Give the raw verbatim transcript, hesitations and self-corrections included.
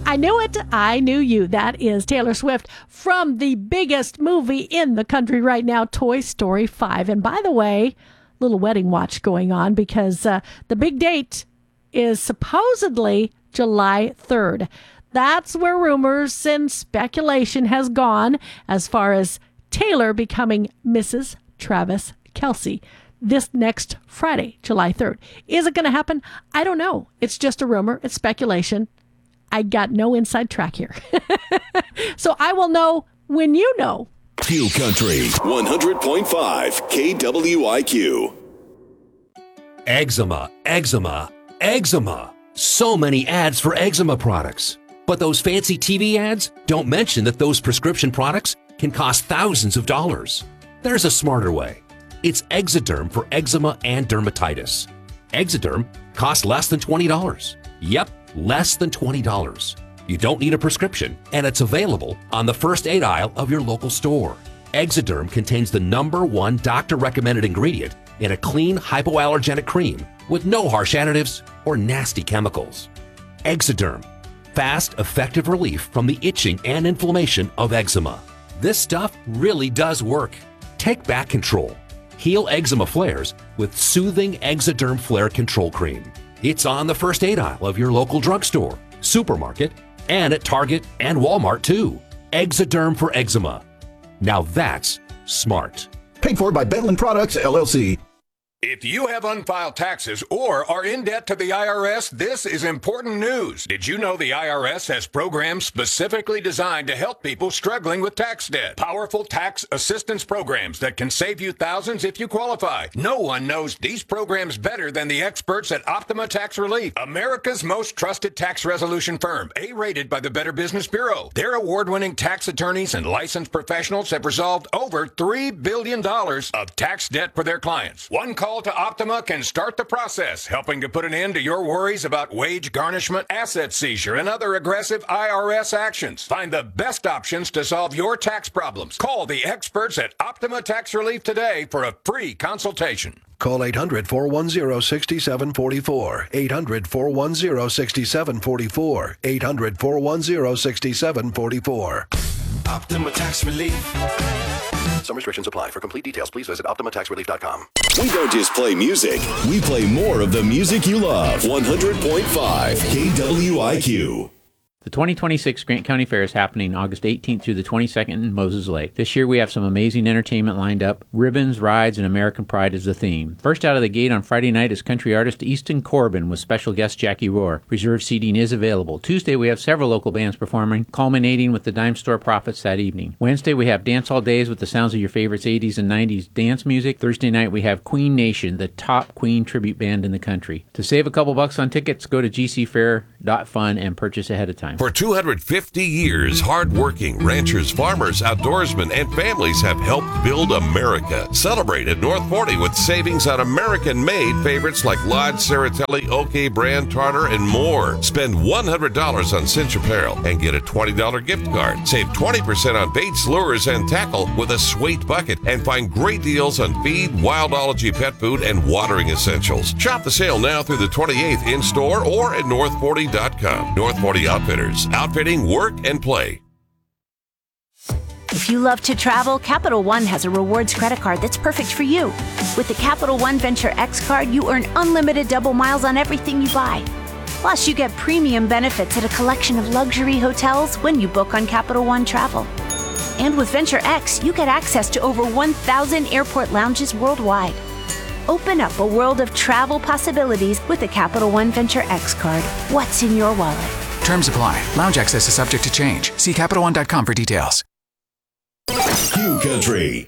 I knew it. I knew you. That is Taylor Swift from the biggest movie in the country right now, Toy Story five. And by the way, little wedding watch going on because uh, the big date is supposedly July third. That's where rumors and speculation has gone as far as Taylor becoming Missus Travis Kelce this next Friday, July third. Is it going to happen? I don't know. It's just a rumor. It's speculation. I got no inside track here. So I will know when you know. Q Country one hundred point five K W I Q. Eczema, eczema, eczema. So many ads for eczema products. But those fancy T V ads don't mention that those prescription products can cost thousands of dollars. There's a smarter way. It's Exoderm for eczema and dermatitis. Exoderm costs less than twenty dollars. Yep, less than twenty dollars. You don't need a prescription, and it's available on the first aid aisle of your local store. Exoderm contains the number one doctor-recommended ingredient in a clean, hypoallergenic cream with no harsh additives or nasty chemicals. Exoderm. Fast, effective relief from the itching and inflammation of eczema. This stuff really does work. Take back control. Heal eczema flares with soothing Exoderm Flare Control Cream. It's on the first aid aisle of your local drugstore, supermarket, and at Target and Walmart too. Exoderm for eczema. Now that's smart. Paid for by Bedlin Products, L L C. If you have unfiled taxes or are in debt to the I R S, this is important news. Did you know the I R S has programs specifically designed to help people struggling with tax debt? Powerful tax assistance programs that can save you thousands if you qualify. No one knows these programs better than the experts at Optima Tax Relief, America's most trusted tax resolution firm, A-rated by the Better Business Bureau. Their award-winning tax attorneys and licensed professionals have resolved over three billion dollars of tax debt for their clients. One call to Optima can start the process, helping to put an end to your worries about wage garnishment, asset seizure, and other aggressive I R S actions. Find the best options to solve your tax problems. Call the experts at Optima Tax Relief today for a free consultation. Call eight hundred, four one zero, six seven four four. eight hundred, four one zero, six seven four four. eight hundred, four one zero, six seven four four. Optima Tax Relief. Some restrictions apply. For complete details, please visit optima tax relief dot com. We don't just play music. We play more of the music you love. one hundred point five K W I Q. The twenty twenty-six Grant County Fair is happening August eighteenth through the twenty-second in Moses Lake. This year we have some amazing entertainment lined up. Ribbons, rides, and American pride is the theme. First out of the gate on Friday night is country artist Easton Corbin with special guest Jackie Rohr. Reserved seating is available. Tuesday we have several local bands performing, culminating with the Dime Store Prophets that evening. Wednesday we have Dance All Days with the sounds of your favorites eighties and nineties dance music. Thursday night we have Queen Nation, the top Queen tribute band in the country. To save a couple bucks on tickets, go to g c fair dot fun and purchase ahead of time. For two hundred fifty years, hard-working ranchers, farmers, outdoorsmen, and families have helped build America. Celebrate at North forty with savings on American-made favorites like Lodge, Saratelli, OK, Brand, Tartar, and more. Spend one hundred dollars on cinch apparel and get a twenty dollars gift card. Save twenty percent on baits, lures, and tackle with a Sweet bucket. And find great deals on feed, Wildology pet food, and watering essentials. Shop the sale now through the twenty-eighth in-store or at north forty dot com. North forty Outfitters. Outfitting, work, and play. If you love to travel, Capital One has a rewards credit card that's perfect for you. With the Capital One Venture X card, you earn unlimited double miles on everything you buy. Plus, you get premium benefits at a collection of luxury hotels when you book on Capital One Travel. And with Venture X, you get access to over one thousand airport lounges worldwide. Open up a world of travel possibilities with the Capital One Venture X card. What's in your wallet? Terms apply. Lounge access is subject to change. See Capital One dot com for details. Q Country.